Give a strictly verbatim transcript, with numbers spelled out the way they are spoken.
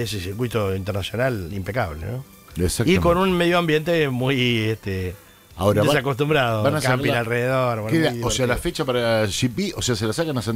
de ese circuito internacional impecable, ¿no? Y Exactamente. con un medio ambiente muy este, Ahora, van- desacostumbrado, van a hacer camping la- alrededor. bueno, Queda- muy o sea, la divertido. fecha para G P, o sea, se la sacan a